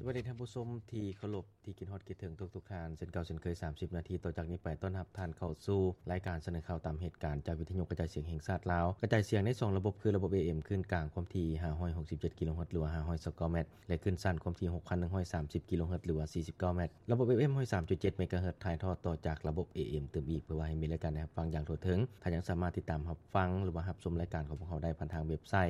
วัสดีท่านผู้ชมที่เคารพที่กินฮอดคิดถึงทุกๆท่านเช่นเก่าเช่นเคย30นาทีต่อจากนี้ไปต้อนรับท่านเข้าสู่รายการเสนอข่าวตามเหตุการณ์จากวิทยุกระจายเสียงแห่งชาติลาวกระจายเสียงใน2ระบบคือระบบ AM คลื่นกลางความถี่567กิโลเฮิรตซ์หรือว่า529เมตรและคลื่นสั้นความถี่6130กิโลเฮิรตซ์หรือว่า49เมตรระบบ FM 103.7เมกะเฮิรตซ์ถ่ายทอดต่อจากระบบ AM เติมอีกเพื่อว่าให้มีรายการรับฟังอย่างทั่วถึงท่านยังสามารถติดตามรับฟังหรือว่ารับชมรายการของพวกเราได้ผ่านทางเว็บไซต์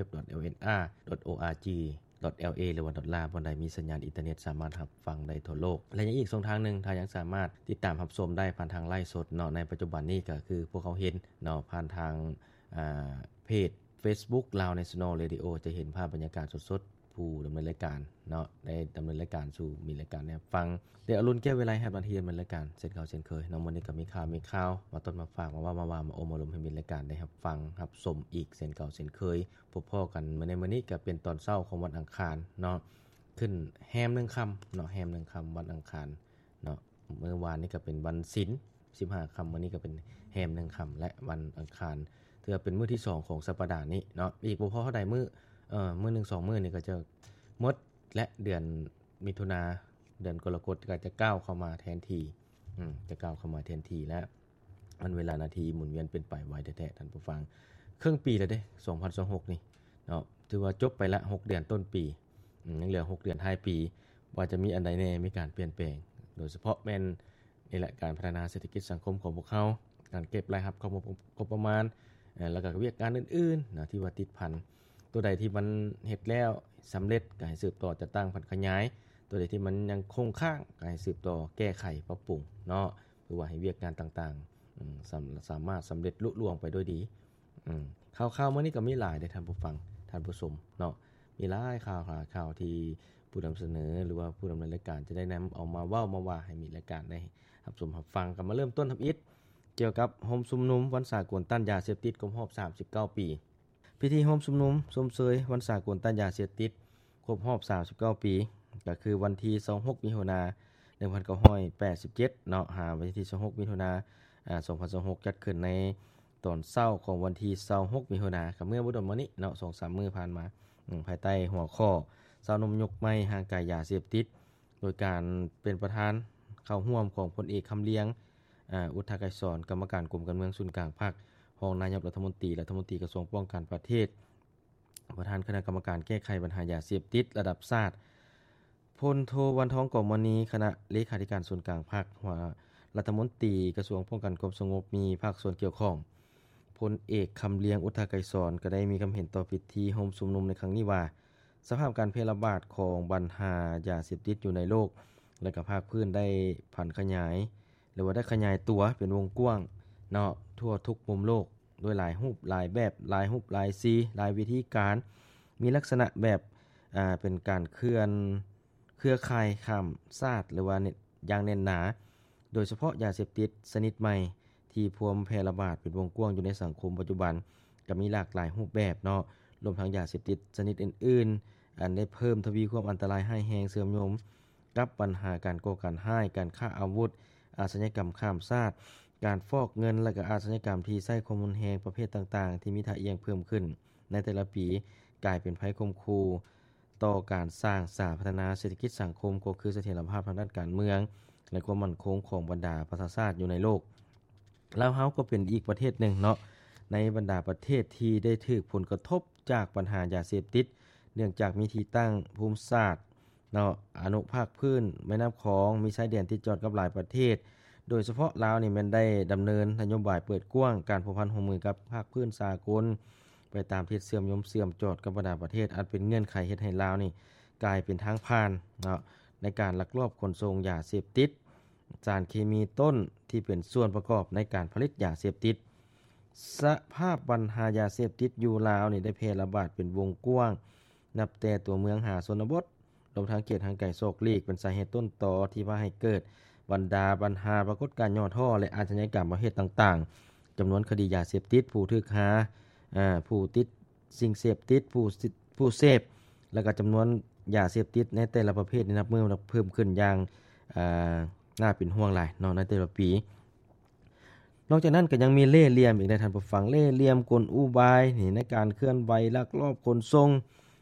www.lnr.org .la หรือว่า .la บนใดมีสัญญาณอินเทอร์เน็ตสามารถรับฟังได้ทั่วโลกและยังอีกช่องทางนึงถ้ายังสามารถติดตามรับชมได้ผ่านทางไลฟ์สดเนาะในปัจจุบันนี้ก็คือพวกเขาเห็นเนาะผ่านทางเพจ Facebook Lao National Radio จะเห็นภาพบรรยากาศสดๆผู้ดำเนินรายการเนาะได้ดำเนินรายการสู่มีรายการให้ฟังเดี๋ยวอรุณแก้เวลาให้บันเทิงเป็นรายการเช่นเก่าเช่นเคยเนาะมื้อนี้ก็มีข่าวมาต้นมาฝากมาโอมารมให้มีรายการได้รับฟังรับชมอีกเช่นเก่าเช่นเคยพบพ้อกันในมื้อนี้ก็เป็นตอนเช้าของวันอังคารเนาะขึ้นแฮม1ค่ำเนาะแฮม1ค่ำวันอังคารเนาะเมื่อวานนี้ก็เป็นวันศิลป์15ค่ำมื้อนี้ก็เป็นแฮม1ค่ำและวันอังคารถือว่าเป็นมื้อที่2ของสัปดาห์นี้เนาะอีกบ่พอเท่าใดมื้อ1 2มื้อนี่ก็จะหมดและเดือนมิถุนาเดือนกรกฎก็จะก้าวเข้ามาแทนที่จะก้าวเข้ามาแทนที่และมันเวลานาทีหมุนเวียนเป็นไปไวแท้ๆท่านผู้ฟังครึ่งปีแล้วเด้2026นี่เนาะถือว่าจบไปละ6เดือนต้นปียังเหลือ6เดือนท้ายปีว่าจะมีอันใดแน่มีการเปลี่ยนแปลงโดยเฉพาะแม่นนี่แหละการพัฒนาเศรษฐกิจสังคมของพวกเขาการเก็บรายรับของงบประมาณแล้วก็เวียกการอื่นๆนะที่ว่าติดพันตัวใดที่มันเฮ็ดแล้วสำเร็จก็ให้สืบต่อจะตั้งพันขยายตัวใดที่มันยังคงค้างก็ให้สืบต่อแก้ไขปรับปรุงเนาะเพื่อว่าให้เวียกงานต่างๆสามารถสำเร็จลุล่วงไปด้วยดีข่าวๆมื้อนี้ก็มีหลายได้ท่านผู้ฟังท่านผู้ชมเนาะมีหลายข่าวที่ผู้นำเสนอหรือว่าผู้ดำเนินรายการจะได้นำเอามาเว้ามาว่าให้มีรายการได้รับชมรับฟังกันมาเริ่มต้นทับอิฐเกี่ยวกับโฮมชุมนุมวันสากลต้านยาเสพติดครบรอบ39ปีพิธีโฮมชุมนุมชมเชยวันสากลต้านยาเสพติดครบรอบ39ปีก็คือวันที่26มิถุนายน1987เนาะวันที่26มิถุนายน2026จัดขึ้นในตอนเช้าของวันที่26มิถุนายนก็เมื่อบ่ดนมานี้เนาะ 2-3 มื้อผ่านมาภายใต้หัวข้อสาวนมยกไม้ห่างไกลยาเสพติดโดยการเป็นประธานเข้าร่วมของพลเอกคำเลียงอุทธไกรสอนกรรมการกรมการเมืองศูนย์กลางภาครองนายกรัฐมนตรีกระทรวงป้องกันประเทศประธานคณะกรรมการแก้ไขปัญหายาเสพติดระดับชาติพลโทวันท้องกมณีคณะเลขาธิการส่วนกลางภาครัฐมนตรีกระทรวงป้องกันความสงบมีภาคส่วนเกี่ยวข้องพลเอกคำเลียงอุทธไกรสอนก็ได้มีความเห็นต่อพิธีโฮมชุมนุมในครั้งนี้ว่าสภาพการแพร่ระบาดของปัญหายาเสพติดอยู่ในโลกและก็ภาคพื้นได้ผันขยายหรือว่าได้ขยายตัวเป็นวงกว้างเนาะทั่วทุกมุมโลกด้วยหลายรูปหลายแบบหลายรูปหลายสีหลายวิธีการมีลักษณะแบบเป็นการเครือข่ายข้ามชาติหรือว่าอย่างแน่นหนาโดยเฉพาะยาเสพติดชนิดใหม่ที่พวมแพร่ระบาดเป็นวงกว้างอยู่ในสังคมปัจจุบันก็มีหลากหลายรูปแบบเนาะรวมทั้งยาเสพติดชนิดอื่นๆอันได้เพิ่มทวีความอันตรายให้แรงเสื่อมโทรมกับปัญหาการก่อการร้ายการค้าอาวุธอาชญากรรมข้ามชาติการฟอกเงินและก็อาชญากรรมที่ใช้ความรุนแรงประเภทต่างๆที่มีท่าเอียงเพิ่มขึ้นในแต่ละปีกลายเป็นภัยคมคูต่อการสร้างสาพัฒนาเศรษฐกิจสังคมก็คือเสถียรภาพทางด้านการเมืองและความมั่นคงของบรรดาประชาชาติอยู่ในโลกลาวเฮาก็เป็นอีกประเทศหนึ่งเนาะในบรรดาประเทศที่ได้ถูกผลกระทบจากปัญหายาเสพติดเนื่องจากมีที่ตั้งภูมิศาสตร์เนาะอนุภาคพื้นแม่น้ำคองมีชายแดนติดจอดกับหลายประเทศโดยเฉพาะลาวนี่มันได้ดำเนินนโยบายเปิดกว้างการผูกพันร่วมมือกับภาคพื้นสากลไปตามทิศเสื่อมจอดกับบรรดาประเทศอันเป็นเงื่อนไขเฮ็ดให้ลาวนี่กลายเป็นทางผ่านเนาะในการลักลอบขนส่งยาเสพติดสารเคมีต้นที่เป็นส่วนประกอบในการผลิตยาเสพติดสภาพปัญหายาเสพติดอยู่ลาวนี่ได้แพร่ระบาดเป็นวงกว้างนับแต่ตัวเมืองหาชนบทรวมทั้งเขตทางไกลโศกลีกเป็นสาเหตุต้นตอที่ว่าให้เกิดบรรดาปัญหาปรากฏการณ์ย่อท่อและอาชญากรรมประเภทต่างๆจำนวนคดียาเสพติดผู้ถูกหาผู้ติดสิ่งเสพติดผู้เสพแล้วก็จำนวนยาเสพติดในแต่ละประเภทนี่นับมือเพิ่มขึ้นอย่างน่าเป็นห่วงหลายเนาะในแต่ละปีนอกจากนั้นก็ยังมีเล่ห์เหลี่ยมอีกได้ท่านผู้ฟังเล่ห์เหลี่ยมกลอุบายนี่ในการเคลื่อนไหวลักลอบขนส่ง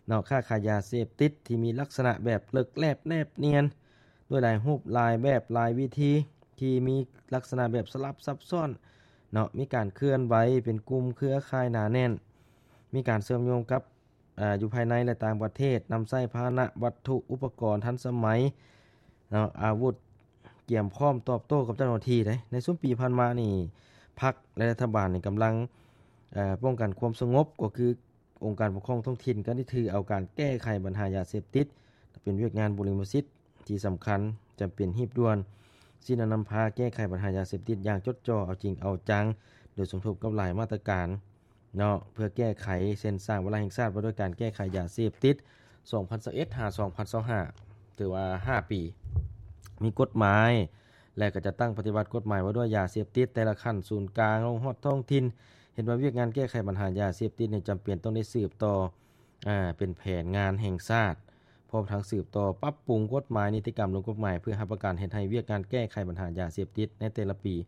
เนาะค้าขายยาเสพติดที่มีลักษณะแบบเลิกแลบแนบเนียนด้วยหลายรูปหลายแบบหลายวิธีที่มีลักษณะแบบสลับซับซ้อนเนาะมีการเคลื่อนไหวเป็นกลุ่มเครือข่ายหนาแน่นมีการเชื่อมโยงกับอยู่ภายในและต่างประเทศนำใช้พาหนะวัตถุอุปกรณ์ทันสมัยเนาะอาวุธเกี่ยมพร้อมตอบโต้กับเจ้าหน้าที่ได้ในช่วงปีผ่านมานี่พรรคและรัฐบาลนี่กำลังป้องกันความสงบก็คือองค์การปกครองท้องถิ่นก็ได้ถือเอาการแก้ไขปัญหายาเสพติดเป็นเวียกงานบริมสิทธิ์ที่สำคัญจำเป็นรีบด่วนที่นำพาแก้ไขปัญหายาเสพติดอย่างจดจ่อเอาจริงเอาจังโดยสมทบกับหลายมาตรการเนาะเพื่อแก้ไขเส้นสร้างเวลาแห่งชาติว่าด้วยการแก้ไขยาเสพติด2021 2025ถือว่า5ปีมีกฎหมายและก็จะตั้งปฏิบัติกฎหมายว่าด้วยยาเสพติดแต่ละขั้นศูนย์กลางลงฮอดท้องถิ่นเห็นว่าเวียกงานแก้ไขปัญหายาเสพติดนี่จำเป็นต้องได้สืบต่อเป็นแผนงานแห่งชาติพร้อมทั้งสืบต่อปรับปรุงกฎหมายนิติกรรมลงกฎหมายเพื่อให้ประกันเฮ็ดให้เวียกงานแก้ไขปัญหายาเสพติดในแต่ละปี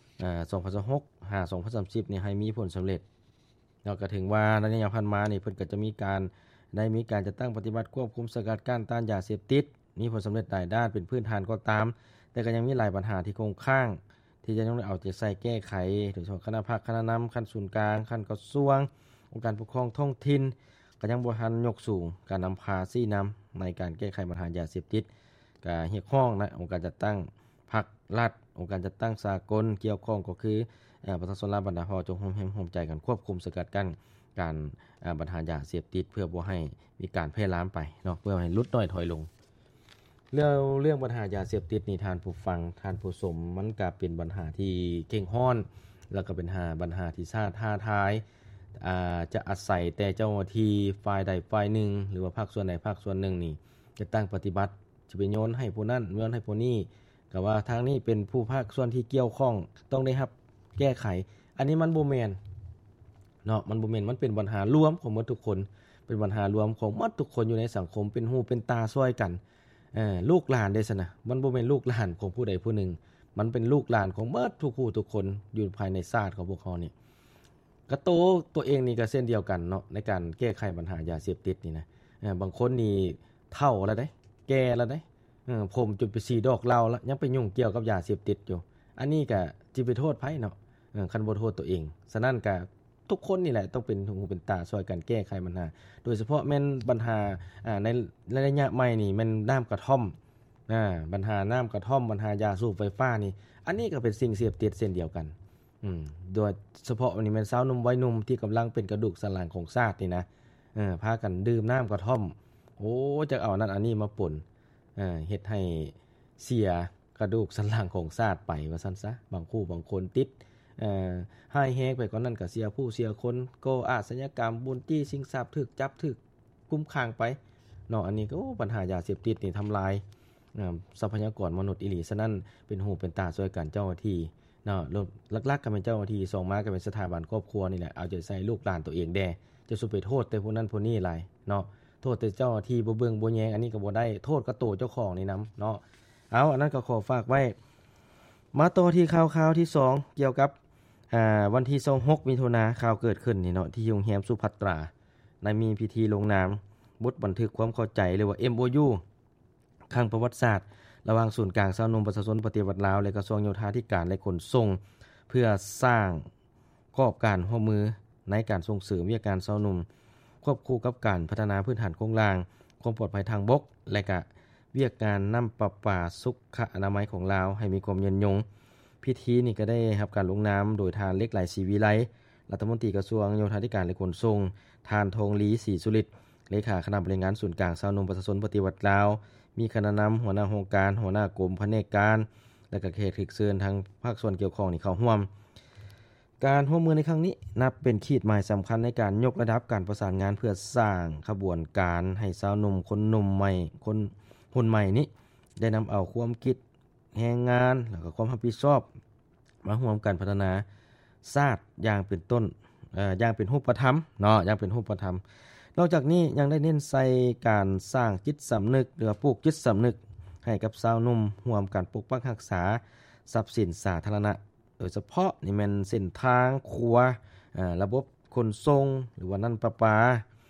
2026 2030นี่ให้มีผลสำเร็จแล้วก็ถึงว่าระยะผ่านมานี่เพิ่นก็จะมีการจัดตั้งปฏิบัติควบคุมสกัดกั้นต้านยาเสพติดมีผลสำเร็จหลายด้านเป็นพื้นฐานก็ตามแต่ก็ยังมีหลายปัญหาที่คงค้างที่จะต้องเอาใจใส่แก้ไขโดยเฉพาะคณะภาคคณะนำขั้นศูนย์กลางขั้นกระทรวงองค์การปกครองท้องถิ่นก็ยังบ่ทันยกสูงการนำพาซี่นำในการแก้ไขปัญหายาเสพติดก็เรียกร้องนะองค์การจัดตั้งภาครัฐองค์การจัดตั้งสากลเกี่ยวข้องก็คือประชาชนและบรรดาพอจงร่วมใจกันควบคุมสกัดกั้นการปัญหายาเสพติดเพื่อบ่ให้มีการแพร่ลามไปเนาะเพื่อให้ลดน้อยถอยลงเรื่องปัญหายาเสพติดนี่ท่านผู้ฟังท่านผู้ชมมันก็เป็นปัญหาที่เก่งฮ้อนแล้วก็เป็นปัญหาที่ท้าทายจะอาศัยแต่เจ้าหน้าที่ฝ่ายใดฝ่ายหนึ่งหรือว่าภาคส่วนใดภาคส่วนหนึ่งนี่จะตั้งปฏิบัติจะไปโยนให้ผู้นั้นโยนให้ผู้นี้ก็ว่าทางนี้เป็นผู้ภาคส่วนที่เกี่ยวข้องต้องได้รับแก้ไขอันนี้มันบ่แม่นเนาะมันบ่แม่นมันเป็นปัญหารวมของหมดทุกคนเป็นปัญหารวมของหมดทุกคนอยู่ในสังคมเป็นหูเป็นตาช่วยกันลูกหลานได้ซั่นน่ะมันบ่แม่นลูกหลานของผู้ใดผู้หนึ่งมันเป็นลูกหลานของหมดทุกผู้ทุกคนอยู่ภายในชาติของพวกเขานี่ก็ตัวเองนี่ก็เช่นเดียวกันเนาะในการแก้ไขปัญหายาเสพติดนี่นะบางคนนี่เฒ่าแล้วเด้แก่แล้วเด้ผมจนไปสีดอกเหล้าแล้วยังไปยุ่งเกี่ยวกับยาเสพติดอยู่อันนี้ก็สิไปโทษไผเนาะคันบ่โทษตัวเองฉะนั้นก็ทุกคนนี่แหละต้องเป็นหูเป็นตาช่วยกันแก้ไขปัญหาโดยเฉพาะแม่นปัญหาในระยะใหม่นี่แม่นน้ำกระท่อมปัญหาน้ำกระท่อมปัญหายาสูบไฟฟ้านี่อันนี้ก็เป็นสิ่งเสพติดเช่นเดียวกันโดยเฉพาะวันนี้แม่นสาวหนุ่มวัยหนุ่มที่กำลังเป็นกระดูกสันหลังของชาตินี่นะพากันดื่มน้ำกระท่อมโอ้จะเอานั่นอันนี้มาป่นเฮ็ดให้เสียกระดูกสันหลังของชาติไปว่าซั่นซะบางคู่บางคนติดหายแฮงไปกว่านั้นก็เสียผู้เสียคนก่ออาชญากรรมบุญจี้ชิงทรัพย์ถูกจับถูกกุมขังไปเนาะอันนี้ก็ปัญหายาเสพติดนี่ทำลายทรัพยากรมนุษย์อีหลีฉะนั้นเป็นหูเป็นตาช่วยกันเจ้าหน้าที่เนาะหลักๆก็เป็นเจ้าหน้าที่2มาก็เป็นสถาบันครอบครัวนี่แหละเอาใจใส่ลูกหลานตัวเองแด่จะสุไปโทษแต่ผู้นั้นผู้นี้หลายเนาะโทษแต่เจ้าหน้าที่บ่เบิ่งบ่แยงอันนี้ก็บ่ได้โทษก็ตัวเจ้าของนี่นำเนาะเอาอันนั้นก็ขอฝากไว้มาต่อที่ข่าวที่2เกี่ยวกับวันที่26มิถุนายนข่าวเกิดขึ้นนี่เนาะที่โรงแรมสุภัตราในมีพิธีลงนามบุตรบันทึกความเข้าใจหรือว่า MOU ครั้งประวัติศาสตร์ระหว่างศูนย์กลางชาวนุ่มประชาชนปฏิวัติลาวและกระทรวงโยธาธิการและขนส่งเพื่อสร้างกอบการร่วมมือในการส่งเสริมวิทยาการชาวนุ่มควบคู่กับการพัฒนาพื้นฐานโครงสร้างความปลอดภัยทางบกและก็วิทยาการน้ำประปาสุขอนามัยของลาวให้มีความยืนยงพิธีนี้ก็ได้รับการลงนามโดยทานเล็กหลายศรีวิไลรัฐมนตรีกระทรวงโยธาธิการและขนส่งทานทองลีศรีสุริตเลขาคณะบริหารศูนย์กลางชาวนุ่มประชาชนปฏิวัติลาวมีคณะนำหัวหน้าโครงการหัวหน้ากรมแผนกการและก็เขตถึกเชิญทางภาคส่วนเกี่ยวข้องนี่เข้าร่วมการร่วมมือในครั้งนี้นับเป็นขีดหมายสำคัญในการยกระดับการประสานงานเพื่อสร้างขบวนการให้ชาวนุ่มคนหนุ่มใหม่คนใหม่นี้ได้นำเอาความคิดแรงงานแล้วก็ความรับผิดชอบมาร่วมกันพัฒนาชาติอย่างเป็นต้นอย่างเป็นรูปธรรมเนาะอย่างเป็นรูปธรรมนอกจากนี้ยังได้เน้นใส่การสร้างจิตสำนึกหรือปลูกจิตสำนึกให้กับชาวนุ่มร่วมกันปกป้องรักษาทรัพย์สินสาธารณะโดยเฉพาะนี่แม่นเส้นทางครัวระบบขนส่งหรือว่านั่นประปา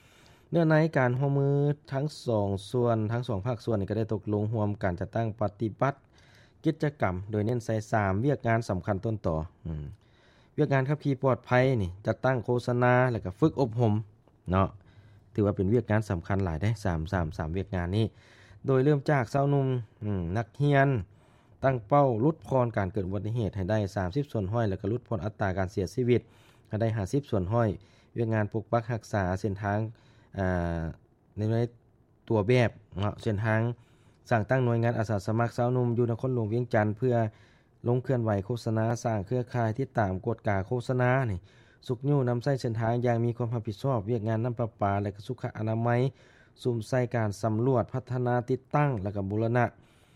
เนื้อในการร่วมมือทั้ง2ส่วนทั้ง2ภาคส่วนนี่ก็ได้ตกลงร่วมกันจัดตั้งปฏิบัติกิจกรรมโดยเน้นใส่3เวียกงานสำคัญต้นต่อเวียกงานขับขี่ปลอดภัยนี่จัดตั้งโฆษณาแล้วก็ฝึกอบรมเนาะถือว่าเป็นเวียกงานสำคัญหลายได้3เวียกงานนี้โดยเริ่มจากสาวหนุ่มนักเรียนตั้งเป้าลดพรการเกิดอุบัติเหตุให้ได้30ส่วนห้อยแล้วก็ลดพรอัตราการเสียชีวิตให้ได้50ส่วนห้อยเวียกงานปกปักรักษาเส้นทางในตัวแบบเนาะเส้นทางสร้างตั้งหน่วยงานอาสาสมัครสาวหนุ่มอยู่นครหลวงเวียงจันทน์เพื่อลงเคลื่อนไหวโฆษณาสร้างเครือข่ายที่ตามกฎกาโฆษณานี่สุกยู่นำใช้เส้นทางอย่างมีความรับผิดชอบเวียกงานน้ำประปาและก็สุขอนามัยสุ่มใส่การสำรวจพัฒนาติดตั้งและก็บูรณะ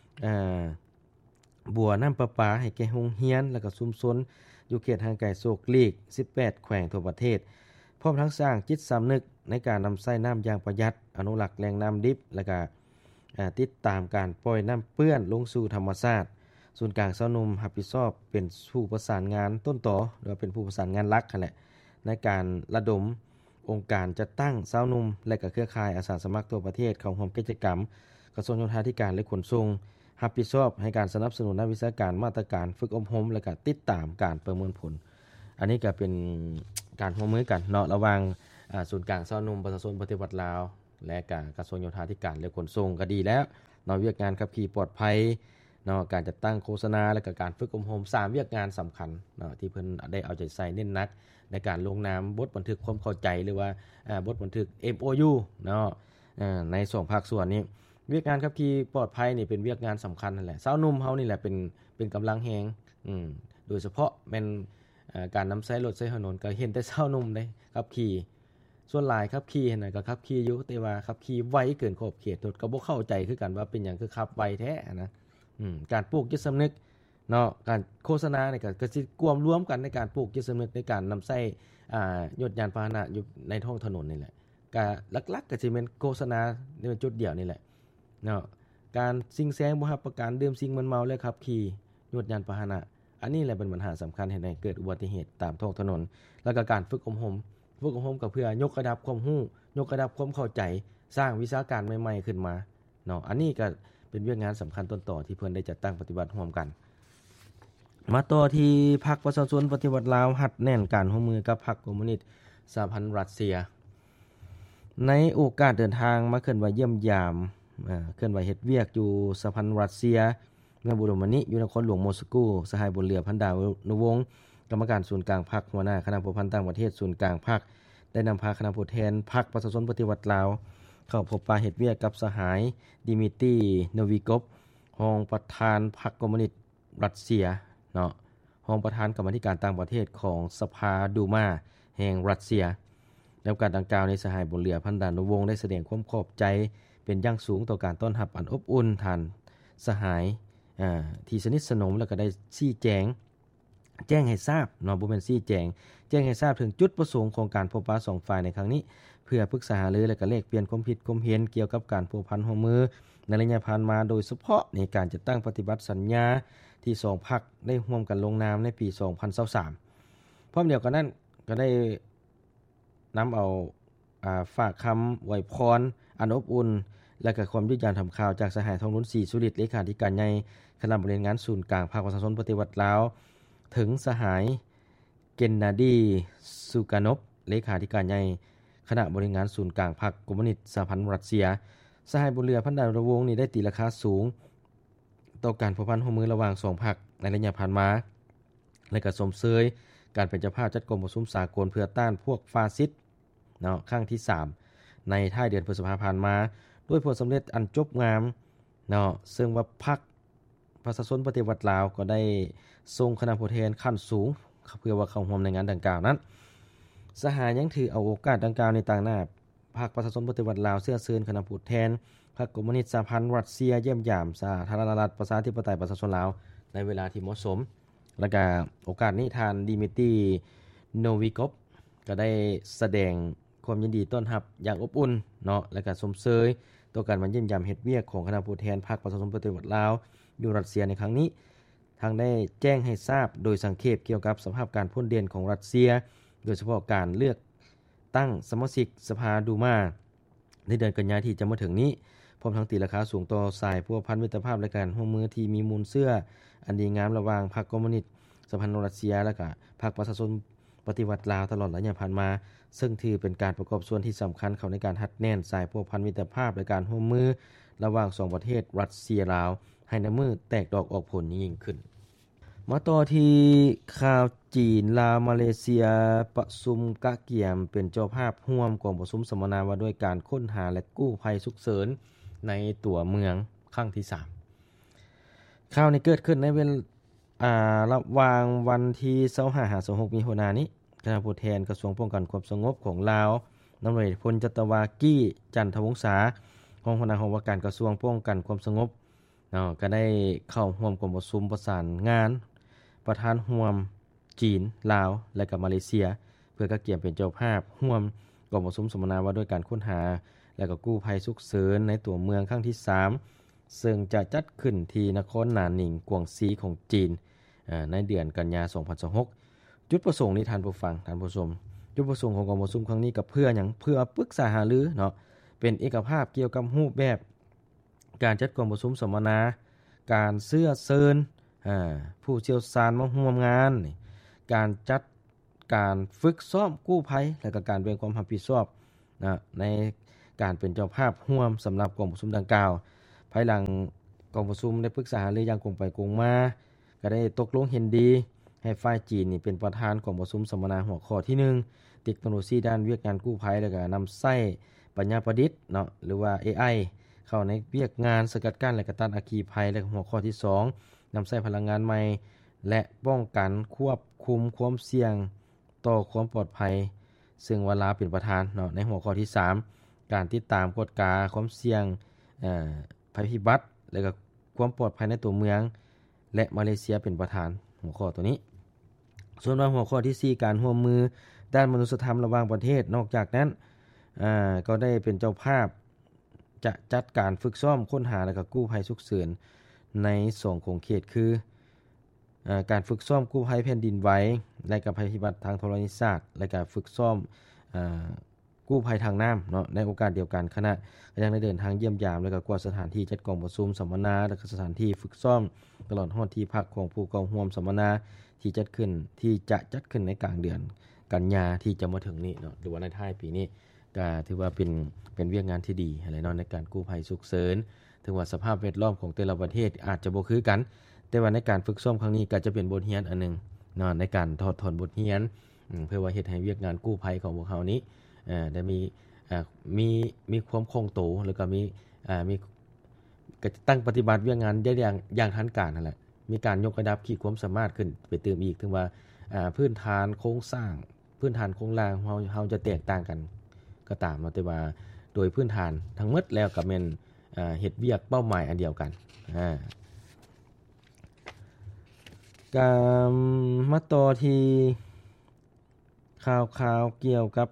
บัวน้ำประปาให้แก่โรงเรียนและก็ชุมชนอยู่เขตห่างไกลโศกลีก18แขวงทั่วประเทศพร้อมทั้งสร้างจิตสำนึกในการนำใช้น้ำอย่างประหยัดอนุรักษ์แหล่งน้ำดิบและก็ติดตามการปล่อยน้ำเปื้อนลงสู่ธรรมชาติศูนย์กลางสาวหนุ่มรับผิดชอบเป็นผู้ประสานงานต้นต่อหรือเป็นผู้ประสานงานหลักนั่นแหละในการระดมองค์การจัดตั้งสาวหนุ่มและก็เครือข่ายอาสาสมัครทั่วประเทศเข้าร่วมกิจกรรมกระทรวงโยธาธิการและขนส่งรับผิดชอบให้การสนับสนุนด้านวิชาการมาตรการฝึกอบรมและก็ติดตามการประเมินผลอันนี้ก็เป็นการร่วมมือกันเนาะระหว่างศูนย์กลางสาวหนุ่มประชาชนปฏิบัติลาวและกระทรวงโยธาธิการและขนส่งก็ดีแล้วเนาะเวียกงานขับขี่ปลอดภัยเนาะการจัดตั้งโฆษณาและก็การฝึกอบรม3เวียกงานสำคัญเนาะที่เพิ่นได้เอาใจใส่เน้นหนักในการลงนามบทบันทึกความเข้าใจหรือว่าบทบันทึก MOU เนาะใน2ภาคส่วนนี้เวียกงานขับขี่ปลอดภัยนี่เป็นเวียกงานสำคัญนั่นแหละสาวหนุ่มเฮานี่แหละเป็นกำลังแฮงโดยเฉพาะแม่นการนำใช้รถใช้ถนนก็เห็นแต่สาวหนุ่มเด้ขับขี่ส่วนหลายขับขี่น่ะก็ขับขี่อยู่แต่ว่าขับขี่ไวเกินขอบเขตรถก็บ่เข้าใจคือกันว่าเป็นหยังคือขับไวแท้นะการปลูกจิตสำนึกเนาะการโฆษณาเนี่ยก็สิรวมรวมกันในการปลูกจิตสำนึกในการนำใช้ยนต์ยานพาหนะอยู่ในท้องถนนนี่แหละก็หลักๆก็สิเป็นโฆษณาในจุดเดียวนี่แหละเนาะการสิ่งแสงบ่รับประกันดื่มสิ่งมึนเมาและขับขี่ยนต์ยานพาหนะอันนี้แหละเป็นปัญหาสำคัญให้เกิดอุบัติเหตุตามท้องถนนแล้วก็การฝึกอบรมก็เพื่อยกระดับความรู้ยกระดับความเข้าใจสร้างวิชาการใหม่ๆขึ้นมาเนาะอันนี้ก็เป็นเรื่องงานสำคัญต้นต่อที่เพิ่นได้จัดตั้งปฏิบัติร่วมกันมาต่อที่พรรคประชาชนปฏิวัติลาวหัดแน่นการร่วมมือกับพรรคคอมมิวนิสต์สหพันธ์รัสเซียในโอกาสเดินทางมาเคลื่อนไหวเยี่ยมยามเคลื่อนไหวเฮ็ดเวียกอยู่สหพันธ์รัสเซียเมืองบุรมณิอยู่นครหลวงมอสโกสหายบนเรือพันดาวนุวงศ์กรรมการศูนย์กลางพรรคหัวหน้าคณะผู้พันต่างประเทศศูนย์กลางพรรคได้นำพาคณะผู้แทนพรรคประชาชนปฏิวัติลาวเข้าพบปะเฮ็ดเวียกกับสหายดิมิตรีโนวิกอฟรองประธานพรรคคอมมิวนิสต์รัสเซียเนาะรองประธานกรรมาธิการต่างประเทศของสภาดูมาแห่งรัสเซียในโอกาสดังกล่าวในสหายบนเรือพันดาวนุวงศ์ได้แสดงความขอบใจเป็นอย่างสูงต่อการต้อนรับอันอบอุ่นท่านสหายที่สนิทสนมแล้วก็ได้ชี้แจงให้ทราบเนาะบ่แม่นชี้แจงให้ทราบถึงจุดประสงค์ของการพบปะ2ฝ่ายในครั้งนี้เพื่อปรึกษาหารือและก็แลกเปลี่ยนความคิดความเห็นเกี่ยวกับการพัวพันร่วมมือในระยะผ่านมาโดยเฉพาะในการจัดตั้งปฏิบัติสัญญาที่2พรรคได้ร่วมกันลงนามในปี2023พร้อมเดียวกันนั้นก็ได้นำเอาฝากคำอวยพรอันอบอุ่นและก็ความยืนยันทำข่าวจากสหายทองลุ้นศรีสุริตเลขาธิการใหญ่คณะบริหารงานศูนย์กลางพรรคประชาชนปฏิวัติลาวถึงสหายเกนนาดีซูกานอฟเลขาธิการใหญ่คณะบริหารงานศูนย์กลางพรรคคอมมิวนิสต์สหพันธ์รัสเซียสหายบนเรือพันดาวระวงนี้ได้ตีราคาสูงต่อการผูกพันร่วมมือระหว่าง2พรรคในระยะผ่านมาและก็สมเสยการเป็นเจ้าภาพจัดกรมประชุมสากลเพื่อต้านพวกฟาสซิสต์เนาะครั้งที่3ในท้ายเดือนพฤษภาคมผ่านมาด้วยผลสำเร็จอันจบงามเนาะซึ่งว่าพรรคประชาชนปฏิวัติลาวก็ได้ส่งคณะผู้แทนขั้นสูงเพื่อว่าเข้าร่วมในงานดังกล่าวนั้นสหายยังถือเอาโอกาสดังกล่าวในต่างหน้าพรรคประชาชนปฏิวัติลาวเสื้อเชิญคณะผู้แทนพรรคคอมมิวนิสต์สหพันธ์รัสเซียเยี่ยมยามสาธารณรัฐประชาธิปไตยประชาชนลาวในเวลาที่เหมาะสมและก็โอกาสนี้ทานดิมิตรีโนวิกอฟก็ได้แสดงความยินดีต้อนรับอย่างอบอุ่นเนาะและก็สมเสยต่อการมาเยี่ยมยามเฮ็ดเวียกของคณะผู้แทนพรรคประชาชนปฏิวัติลาวอยู่รัสเซียในครั้งนี้ทางได้แจ้งให้ทราบโดยสังเขปเกี่ยวกับสภาพการพ้นเด่นของรัสเซียโดยเฉพาะการเลือกตั้งสมาชิกสภาดูมาในเดือนกันยายนที่จะมาถึงนี้พร้อมทั้งตีราคาสูงต่อสายพัวพันมิตรภาพและการร่วมมือที่มีมูลเสื้ออันดีงามระหว่างพรรคคอมมิวนิสต์สหพันธ์รัสเซียและก็พรรคประชาชนปฏิวัติลาวตลอดระยะผ่านมาซึ่งถือเป็นการประกอบส่วนที่สำคัญเข้าในการหัดแน่นสายพัวพันมิตรภาพและการร่วมมือระหว่าง2ประเทศรัสเซียลาวให้น้ำมือแตกดอกออกผลยิ่งขึ้นมาต่อที่ข่าวจีนลาวมาเลเซียประชุมกะเกี่ยมเป็นเจ้าภาพร่วมกองประชุมสัมมนาว่าด้วยการค้นหาและกู้ภัยฉุกเฉินในตัวเมืองครั้งที่3ข่าวนี้เกิดขึ้นในเวลระหว่างวันที่25-26มีนาคมนี้คณะผู้แทนกระทรวงป้องกันความสงบของลาวนำโดยพลจัตวากี้จันทวงศารองหัวหน้าว่าการกระทรวงป้องกันความสงบก็ได้เข้าร่วมกองประชุมประสานงานประธานร่วมจีนลาวและก็มาเลเซียเพื่อกะเกี่ยมเป็นเจ้าภาพร่วมกองประชุมสัมมนาว่าด้วยการค้นหาและก็กู้ภัยฉุกเฉินในตัวเมืองครั้งที่3ซึ่งจะจัดขึ้นที่นครหนานหนิงกวางซีของจีนในเดือนกันยายน2026จุดประสงค์นี้ท่านผู้ฟังท่านผู้ชมจุดประสงค์ของกองประชุมครั้งนี้ก็เพื่อหยังเพื่อปรึกษาหารือเนาะเป็นเอกภาพเกี่ยวกับรูปแบบการจัดกองประชุมสัมมนาการเสื้อเซินผู้เชี่ยวชาญมาร่วมงานการจัดการฝึกซ้อมกู้ภัยและก็การแบ่งความรับผิดชอบนะในการเป็นเจ้าภาพร่วมสำหรับกองประชุมดังกล่าวภายหลังกองประชุมได้ปรึกษาหารืออย่างคงไปคงมาก็ได้ตกลงเห็นดีให้ฝ่ายจีนนี่เป็นประธานกองประชุมสัมมนาหัวข้อที่1เทคโนโลยีด้านเวียกงานกู้ภัยและก็นำใช้ปัญญาประดิษฐ์เนาะหรือว่า AI เข้าในเวียกงานสกัดกั้นและก็ต้านอัคคีภัยและหัวข้อที่2นำใช้พลังงานใหม่และป้องกันควบคุมความเสี่ยงต่อความปลอดภัยซึ่งวลาเป็นประธานเนาะในหัวข้อที่3การติดตามกฎกาความเสี่ยงภัยพิบัติและก็ความปลอดภัยในตัวเมืองและมาเลเซียเป็นประธานหัวข้อตัวนี้ส่วนหัวข้อที่4การร่วมมือด้านมนุษยธรรมระหว่างประเทศนอกจากนั้นก็ได้เป็นเจ้าภาพจะจัดการฝึกซ้อมค้นหาและก็กู้ภัยฉุกเฉินใน2ของเขตคือการฝึกซ้อมกู้ภัยแผ่นดินไหวและก็ภัยพิบัติทางธรณีศาสตร์และก็ฝึกซ้อมกู้ภัยทางน้ำเนาะในโอกาสเดียวกันคณะก็ยังได้เดินทางเยี่ยมยามและก็กวาดสถานที่จัดกองประชุมสัมมนาและก็สถานที่ฝึกซ้อมตลอดฮอดที่พักของผู้เข้าร่วมสัมมนาที่จะจัดขึ้นในกลางเดือนกันยายนที่จะมาถึงนี้เนาะหรือว่าในท้ายปีนี้ก็ถือว่าเป็นเวียกงานที่ดีอะไรเนาะในการกู้ภัยฉุกเฉินถึงว่าสภาพแวดล้อมของแต่ละประเทศอาจจะบ่คือกันแต่ว่าในการฝึกซ้อมครั้งนี้ก็จะเป็นบทเรียนอันนึงเนาะในการถอดถอนบทเรียนเพื่อว่าเฮ็ดให้เวียกงานกู้ภัยของพวกเขานี้ได้มีความคงโตแล้วก็มีตั้งปฏิบัติเวียกงานอย่างทันการนั่นแหละมีการยกระดับขีดความสามารถขึ้นไปเติมอีกถึงว่าพื้นฐานโครงสร้างพื้นฐานโครงล่างเฮาจะแตกต่างกันก็ตามแต่ว่าโดยพื้นฐานทั้งหมดแล้วก็แม่นเฮ็ดเวียกเป้าหมายอันเดียวกันการมาต่อที่ข่าวเกี่ยวกับ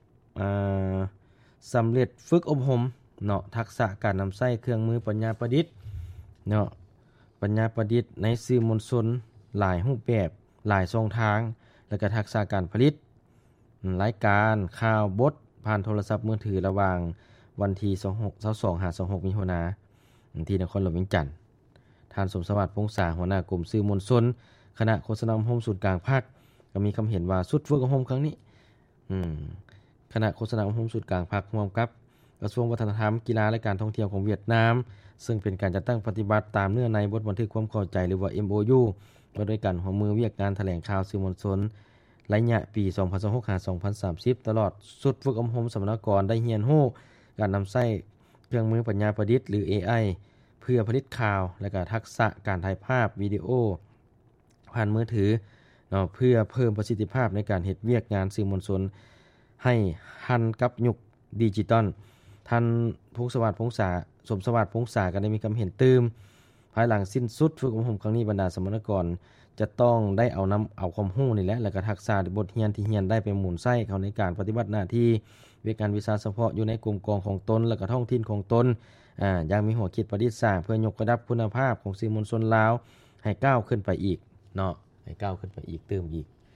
สำเร็จฝึกอบรมเนาะทักษะการนำใช้เครื่องมือปัญญาประดิษฐ์เนาะปัญญาประดิษฐ์ในสื่อมวลชนหลายรูปแบบหลายช่องทางและก็ทักษะการผลิตรายการข่าวบทผ่านโทรศัพท์มือถือระหว่างวันที่22-26มีนาคมที่นครหลวงเวียงจันทน์ท่านสมสวัสดิ์พงษาหัวหน้ากลุ่มสื่อมวลชนคณะโฆษณาโฮมศูนย์กลางภาคก็มีคำเห็นว่าสุดฝึกอบรมครั้งนี้คณะโฆษณาโฮมศูนย์กลางภาคร่วมกับกระทรวงวัฒนธรรมกีฬาและการท่องเที่ยวของเวียดนามซึ่งเป็นการจัดตั้งปฏิบัติตามเนื้อในบทบันทึกความเข้าใจหรือว่า MOU โดยการร่วมมือเวียกงานแถลงข่าวสื่อมวลชนระยะปี 2026-2030 ตลอดสุดฝึกอบรมสำนักกรได้เรียนรู้การนำใช้เครื่องมือปัญญาประดิษฐ์หรือ AI เพื่อผลิตข่าวและก็ทักษะการถ่ายภาพวิดีโอผ่านมือถือเนาะเพื่อเพิ่มประสิทธิภาพในการเฮ็ดเวียกงานสื่อมวลชนให้ทันกับยุคดิจิทัลท่านสมสวัสดิ์พงษาก็ได้มีคำเห็นตื่มภายหลังสิ้นสุดฝึกอบรมครั้งนี้บรรดาสมณกรจะต้องได้เอาความรู้นี่แหละแล้วก็ทักษะบทเรียนที่เรียนได้ไปหมุนใช้เข้าในการปฏิบัติหน้าที่เวียกงานวิชาเฉพาะอยู่ในกลุ่มกองของตนและก็ท้องถิ่นของตนยังมีหัวคิดประดิษฐ์สร้างเพื่อยกระดับคุณภาพของสื่อมวลชนลาวให้ก้าวขึ้นไปอีกเนาะให้ก้าวขึ้นไปอีกเติมอีก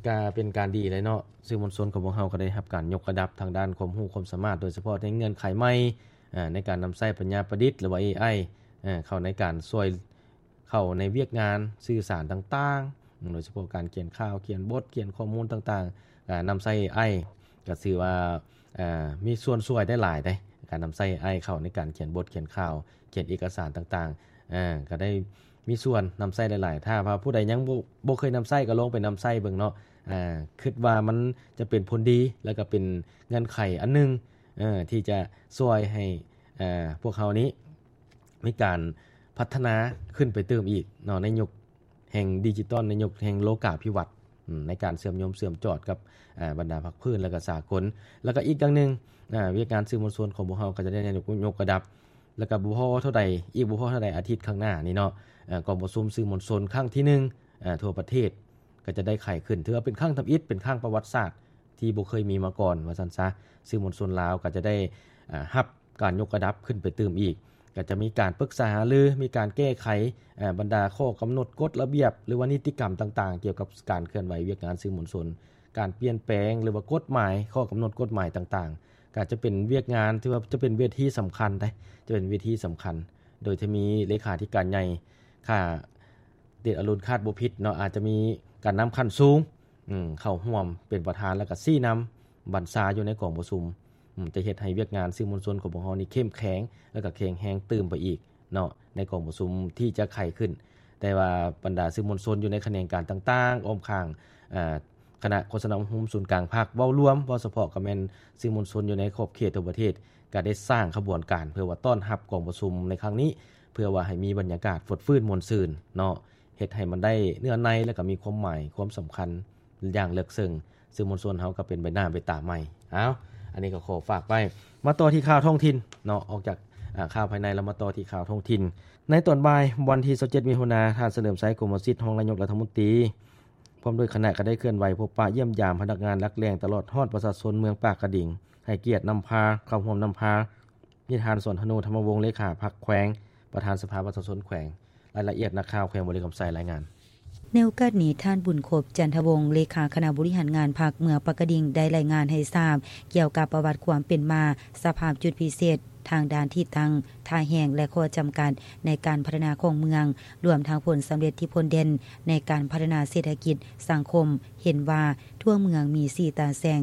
ก็เป็นการดีเลยเนาะสื่อมวลชนของพวกเราก็ได้รับการยกระดับทางด้านความรู้ความสามารถโดยเฉพาะในเงื่อนไขใหม่ในการนำใช้ปัญญาประดิษฐ์หรือว่า AI เข้าในการช่วยเข้าในเวียกงานสื่อสารต่างๆโดยเฉพาะการเขียนข่าวเขียนบทเขียนข้อมูลต่างๆนำใช้ AI ก็ถือว่ามีส่วนช่วยได้หลายได้การนำใช้ AI เข้าในการเขียนบทเขียนข่าวเขียนเอกสารต่างๆก็ได้มีส่วนนำใช้หลายๆถ้าว่าผู้ใดยังบ่เคยนำใช้ก็ลองไปนำใช้เบิ่งเนาะคิดว่ามันจะเป็นผลดีแล้วก็เป็นเงื่อนไขอันนึงที่จะช่วยให้พวกเขานี้มีการพัฒนาขึ้นไปเติมอีกเนาะในยุคแห่งดิจิทัลในยุคแห่งโลกาภิวัตน์ในการเชื่อมโยงเชื่อมจอดกับบรรดาภาคพื้นและก็สากลแล้วก็อีกอย่างนึงวิธีการสื่อมวลชนของพวกเราก็จะได้ยกระดับแล้วก็บ่พอเท่าใดอีกบ่พอเท่าใดอาทิตย์ข้างหน้านี่เนาะกองประชุมสื่อมวลชนครั้งที่1ทั่วประเทศก็จะได้ไขขึ้นถือว่าเป็นครั้งทำอิฐเป็นครั้งประวัติศาสตร์ที่บ่เคยมีมาก่อนว่าซั่นซะสื่อมวลชนลาวก็จะได้รับการยกระดับขึ้นไปเติมอีกก็จะมีการปรึกษาหารือมีการแก้ไขบรรดาข้อกำหนดกฎระเบียบหรือว่านิติกรรมต่างๆเกี่ยวกับการเคลื่อนไหวเวียกงานสื่อมวลชนการเปลี่ยนแปลงหรือว่ากฎหมายข้อกำหนดกฎหมายต่างๆก็จะเป็นเวียกงานที่ว่าจะเป็นเวทีสำคัญได้จะเป็นเวทีสำคัญโดยที่มีเลขาธิการใหญ่ค่ะเดชอรุณคาดบ่ผิดเนาะอาจจะมีการนำขั้นสูงเข้าร่วมเป็นประธานแล้วก็ชี้นำบรรษาอยู่ในกองประชุมจะเฮ็ดให้เวียกงานสื่อมวลชนของพวกเรานี่เข้มแข็งแล้วก็แข็งแรงตื่มไปอีกเนาะในกองประชุมที่จะไขขึ้นแต่ว่าบรรดาสื่อมวลชนอยู่ในแขนงการต่างๆอ้อมข้างคณะโฆษณาหุ้มศูนย์กลางภาคเว้ารวมบ่เฉพาะก็แม่นสื่อมวลชนอยู่ในขอบเขตทั่วประเทศก็ได้สร้างขบวนการเพื่อว่าต้อนรับกองประชุมในครั้งนี้เพื่อว่าให้มีบรรยากาศฟดฟื้นมวลซื่นเนาะเฮ็ดให้มันได้เนื้อในแล้วก็มีความหมายความสำคัญอย่างลึกซึ้งสื่อมวลชนเฮาก็เป็นใบหน้าใบตาใหม่อันนี้ก็ขอฝากไว้มาต่อที่ข่าวท้องถิ่นเนาะออกจากข่าวภายในแล้วมาต่อที่ข่าวท้องถิ่นในตอนบ่ายวันที่27มิถุนายนท่านเฉลิมชัยกมลสิทธิ์รองนายกรัฐมนตรีพร้อมด้วยคณะก็ได้เคลื่อนไหวพบปะเยี่ยมยามพนักงานรักแรงตลอดฮอดประชาชนเมืองปากกระดิ่งให้เกียรตินำพาเข้าร่วมนำพานิทานสวนธนูธรรมวงศ์เลขาพรรคแขวงประธานสภาประชาชนแขวงรายละเอียดนักข่าวแขวงบริคำไสรายงานในโอกาสนี้ท่านบุญคบจันทวงศ์เลขาคณะบริหารงานพรรคเมืองปากกระดิ่งได้รายงานให้ทราบเกี่ยวกับประวัติความเป็นมาสภาพจุดพิเศษทางด้านที่ตั้งท่าแห่งและข้อจำกัดในการพัฒนาของเมืองรวมทั้งผลสำเร็จที่ผลเด่นในการพัฒนาเศรษฐกิจสังคมเห็นว่าทั่วเมืองมี4ตาแสง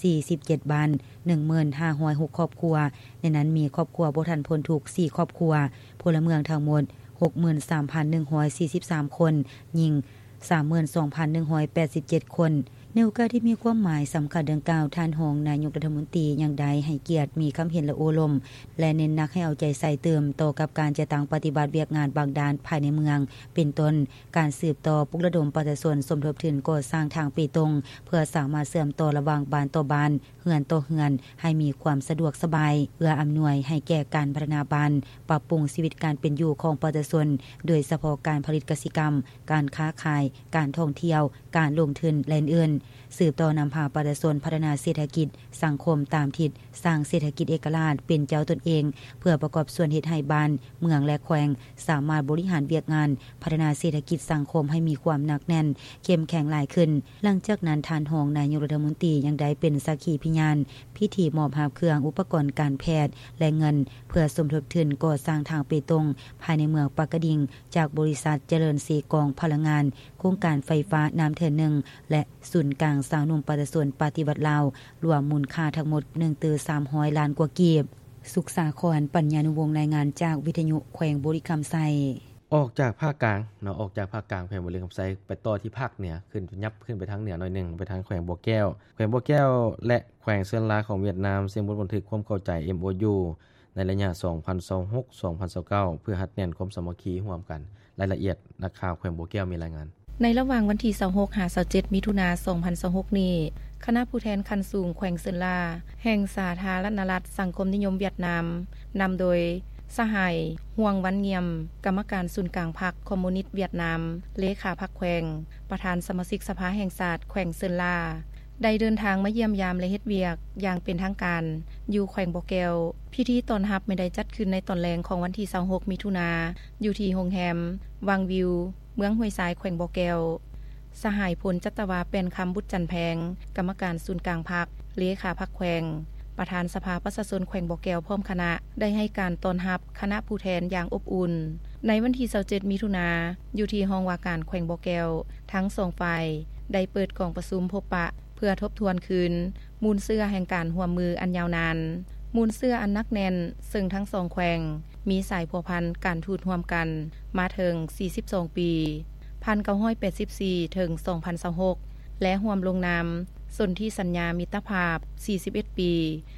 47บ้าน 1506 ครอบครัวในนั้นมีครอบครัวบ่ทันพ้นทุกข์4ครอบครัวพลเมืองทั้งหมด 63,143 คนหญิง32,187 คนในโอกาสที่มีความหมายสำคัญดังกล่าวท่านรองนายกรัฐมนตรียังได้ให้เกียรติมีคำเห็นและโอลมและเน้นหนักให้เอาใจใส่เติมต่อกับการจะตั้งปฏิบัติเวียกงานบางด้านภายในเมืองเป็นต้นการสืบต่อปลุกระดมประชาชนสมทบทุนก่อสร้างทางเปตงเพื่อสามารถเชื่อมต่อระหว่างบ้านต่อบ้านเฮือนต่อเฮือนให้มีความสะดวกสบายเอื้ออำนวยให้แก่การพัฒนาบ้านปรับปรุงชีวิตการเป็นอยู่ของประชาชนโดยเฉพาะการผลิตกสิกรรมการค้าขายการท่องเที่ยวการลงทุนและอื่นสืบต่อนำพาประชาชนพัฒนาเศรษฐกิจสังคมตามทิศสร้างเศรษฐกิจเอกราชเป็นเจ้าตนเองเพื่อประกอบส่วนเฮ็ดให้บ้านเมืองและแขวงสามารถบริหารเวียกงานพัฒนาเศรษฐกิจสังคมให้มีความหนักแน่นเข้มแข็งหลายขึ้นหลังจากนั้นท่านรองนายกรัฐมนตรียังได้เป็นสักขีพยานพิธีมอบหาเครื่องอุปกรณ์การแพทย์และเงินเพื่อสมทบทุนก่อสร้างทางเปตงภายในเมืองปากกระดิ่งจากบริษัทเจริญศรีกองพลังงานโครงการไฟฟ้าน้ำเทิน1และศูนย์กลางสาวหนุ่มประชาชนปฏิบัติลาวรวมมูลค่าทั้งหมด 1.300 ล้านกว่ากีบสุขสาครปัญญานุวงศ์รายงานจากวิทยุแขวงบริคำไซออกจากภาคกลางเนาะออกจากภาคกลางแขวงบริคำไซไปต่อที่ภาคเหนือขึ้นไปทางเหนือหน่อยนึงไปทางแขวงบัวแก้วและแขวงเซินลาของเวียดนามเซ็นบันทึกความเข้าใจ MOU ในระยะ 2026-2029 เพื่อหัดแน่นความสามัคคีร่วมกันรายละเอียดนักข่าวแขวงบัวแก้วมีรายงานในระหว่างวันที่26-27มิถุนายน2026นี้คณะผู้แทนขั้นสูงแขวงเซินลาแห่งสาธารณรัฐสังคมนิยมเวียดนามนำโดยสหายห่วงวันเงียมกรรมการศูนย์กลางพรรคคอมมิวนิสต์เวียดนามเลขาพรรคแขวงประธานสมาชิกสภาแห่งชาติแขวงเซินลาได้เดินทางมาเยี่ยมยามและเฮ็ดเวียกอย่างเป็นทางการอยู่แขวงบ่อแก้วพิธีต้อนรับไม่ได้จัดขึ้นในตอนแลงของวันที่26มิถุนายนอยู่ที่โรงแรมวังวิวเมืองห้วยทรายแขวงบ่อแก้วสหายพลจัตวาเป็นคำบุตรจันแพงกรรมการศูนย์กลางพรรคเลขาพรรคแขวงประธานสภาประชาชนแขวงบ่อแก้วพร้อมคณะได้ให้การต้อนรับคณะผู้แทนอย่างอบอุ่นในวันที่27มิถุนายนอยู่ที่ห้องว่าการแขวงบ่อแก้วทั้ง2ฝ่ายได้เปิดกล่องประชุมพบปะเพื่อทบทวนคืนมูลเสื้อแห่งการร่วมมืออันยาวนานมูลเสื้ออันนักแน่นซึ่งทั้ง2แขวงมีสายพัวพันการทูตร่วมกันมาถึง42ปี1984ถึง2026และร่วมลงนามสนธิสัญญามิตรภาพ41ปี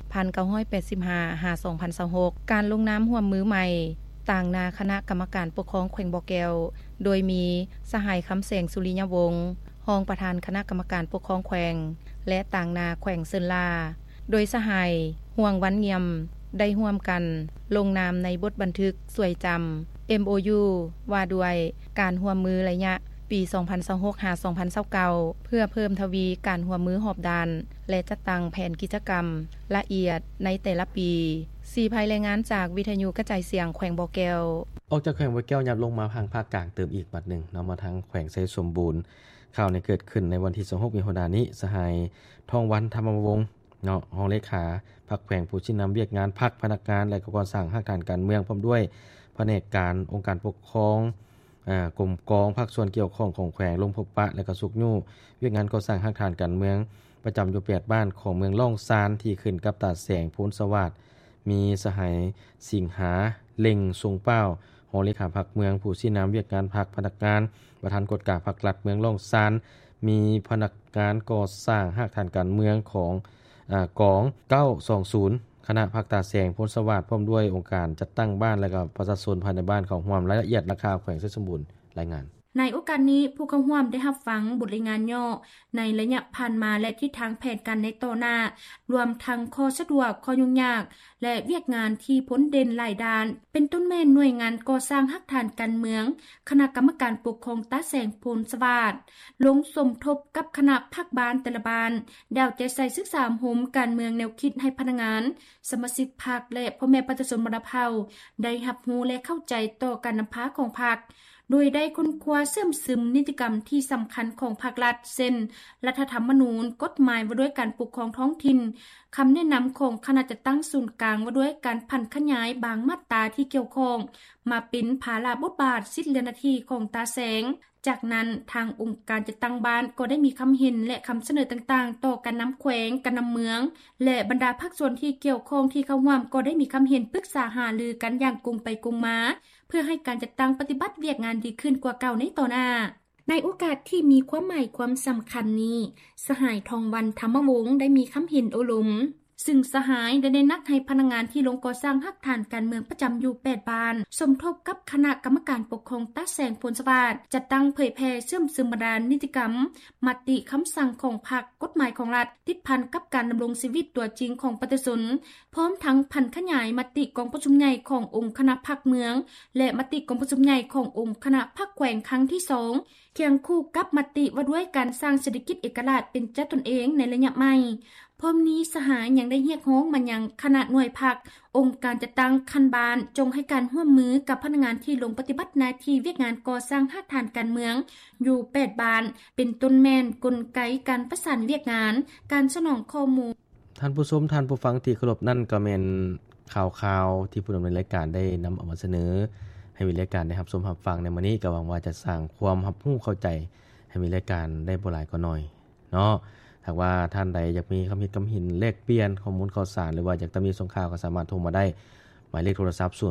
1985หา2026การลงนามร่วมมือใหม่ต่างนาคณะกรรมการปกครองแขวงบ่อแก้วโดยมีสหายคำแสงสุริยวงศ์รองประธานคณะกรรมการปกครองแขวงและต่างนาแขวงเซินลาโดยสหายห่วงวันเงียมได้ร่วมกันลงนามในบทบันทึกสวยจำ MOU ว่าด้วยการร่วมมือระยะปี2026หา2029เพื่อเพิ่มทวีการร่วมมือหอบด้านและจัดตั้งแผนกิจกรรมละเอียดในแต่ละปี4ภายรายงานจากวิทยุกระจายเสียงแขวงบ่อแก้วออกจากแขวงบ่อแก้วยับลงมาทางภาคกลางเติมอีกบัดหนึ่งนำมาทางแขวงไสสมบูรณ์ข่าวในเกิดขึ้นในวันที่26มิถุนายนนี้สหายทองวันธรรมวงศ์เนาะรองเลขาพรรคแขวงผู้ชี้นำเวียกงานพรรคพนักงานและก่อสร้างภาคการการเมืองพร้อมด้วยแผนกการองค์การปกครองกรมกองภาคส่วนเกี่ยวข้องของแขวงลงพบปะและก็สุกยู่เวียกงานก่อสร้างภาคการเมืองประจำอยู่8บ้านของเมืองล่องซานที่ขึ้นกับตาแสงโพนสวัสดิ์มีสหายสิงหาเล่งทรงเป้ารองเลขาพรรคเมืองผู้ชี้นำเวียกงานพรรคพนักงานประธานกฎการพรรครัฐเมืองล่องซานมีพนักงานก่อสร้างภาคการเมืองของกอง920คณะภาคตาแสงโพนสวัสดิ์พร้อมด้วยองค์การจัดตั้งบ้านและก็ประชาชนภายในบ้านของร่วมรายละเอียดราคาแขวงไสสมบูรณ์รายงานในโอกาสนี้ผู้เข้าร่วมได้รับฟังบทรายงานย่อในระยะผ่านมาและทิศทางแผนการในต่อหน้ารวมทั้งข้อสะดวกข้อยุ่งยากและเวียกงานที่พ้นเด่นหลายด้านเป็นต้นแม่หน่วยงานก่อสร้างหักฐานการเมืองคณะกรรมการปกครองตาแสงโพนสวัสดิ์ลงสมทบกับคณะภาคบ้านแต่ละบ้านดาวใจใส่ศึกษาโหมการเมืองแนวคิดให้พนักงานสมาชิกพรรคและพ่อแม่ประชาชนบรรพเผ่าได้รับรู้และเข้าใจต่อการนำพาของพรรคโดยได้ค้นคว้าเสริมซึมนิติกรรมที่สำคัญของภาครัฐเช่นรัฐธรรมนูญกฎหมายว่าด้วยการปกครองท้องถิ่นคำแนะนำของคณะจัดตั้งศูนย์กลางว่าด้วยการพันขยายบางมาตราที่เกี่ยวข้องมาเป็นภาระบทบาทสิทธิหน้าที่ของตาแสงจากนั้นทางองค์การจัดตั้งบ้านก็ได้มีคำเห็นและคำเสนอต่างๆต่อการนำแขวงการนำเมืองและบรรดาภาคส่วนที่เกี่ยวข้องที่เข้าร่วมก็ได้มีคำเห็นปรึกษาหารือกันอย่างกงไปกงมาเพื่อให้การจัดตั้งปฏิบัติเวียกงานดีขึ้นกว่าเก่าในต่อหน้าในโอกาสที่มีความหมายความสำคัญนี้สหายทองวันธรรมวงศ์ได้มีคำเห็นโอลมซึ่งสหายได้นักให้พนักงานที่ลงก่อสร้างหักฐานการเมืองประจำอยู่8บ้านสมทบกับคณะกรรมการปกครองตาแสงโพนสวัสดิ์จัดตั้งเผยแพร่เชื่อมซึมบรรดานิติกรรมมติคำสั่งของพรรคกฎหมายของรัฐติดพันกับการดำรงชีวิตตัวจริงของประชาชนพร้อมทั้งพันขยายมติกองประชุมใหญ่ขององค์คณะพรรคเมืองและมติกองประชุมใหญ่ขององค์คณะพรรคแขวงครั้งที่2เคียงคู่กับมติว่าด้วยการสร้างเศรษฐกิจเอกราชเป็นเจ้าตนเองในระยะใหม่พร้อมนี้สหายยังได้เรียกร้องมายังคณะหน่วยภาคองค์การจัดตั้งคันบานจงให้การร่วมมือกับพนักงานที่ลงปฏิบัติหน้าที่เวียกงานก่อสร้างหักฐานการเมืองอยู่8บ้านเป็นต้นแม่นกลไกการประสานเวียกงานการสนองข้อมูลท่านผู้ชมท่านผู้ฟังที่เคารพนั่นก็แม่นข่าวๆที่ผู้ดำเนินรายการได้นำเอามาเสนอให้มีรายการได้รับชมรับฟังในมื้อนี้ก็หวังว่าจะสร้างความรับรู้เข้าใจให้มีรายการได้บ่หลายก็น้อยเนาะหากว่าท่านใดอยากมีคำคิดคำเห็นแลกเปลี่ยนข้อมูลข่าวสารหรือว่าอยากมีส่งข่าวก็สามารถโทรมาได้หมายเลขโทรศัพท์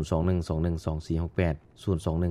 021212468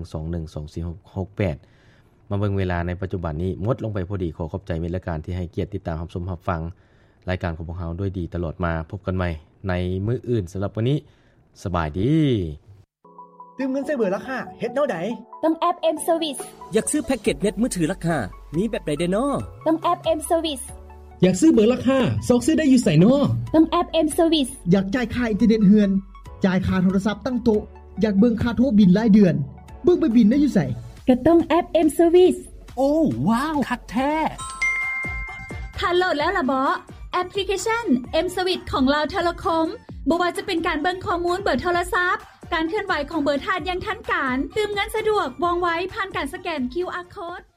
021212468มาเบิ่งเวลาในปัจจุบันนี้หมดลงไปพอดีขอขอบใจมิตรรายการที่ให้เกียรติติดตามรับชมรับฟังรายการของพวกเราด้วยดีตลอดมาพบกันใหม่ในมื้ออื่นสำหรับวันนี้สบายดีตื่มเงินใส่เบอร์ราคาเฮ็ดแนวใดต้องแอป M Service อยากซื้อแพ็คเกจเน็ตมือถือราคามีแบบใดเด้อน้อต้องแอป M Service อยากซื้อเบอร์ราคาซอกซื้อได้อยู่ไสน้อต้องแอป M Service อยากจ่ายค่าอินเทอร์เน็ตเฮือนจ่ายค่าโทรศัพท์ตั้งโต๊ะอยากเบิ่งค่าโทรบิลรายเดือนเบิ่งไปบิลได้อยู่ไสก็ต้องแอป M Service โอ้ว้าวคักแท้ถ้าโหลดแล้วล่ะบ่แอปพลิเคชัน M Service ของเราเทเลคอมบ่ว่าจะเป็นการเบิ่งข้อมูลเบอร์โทรศัพท์การเคลื่อนไหวของเบอร์ธาตุอย่างทันการตื่มเงินสะดวกว่องไวผ่านการสแกน QR Code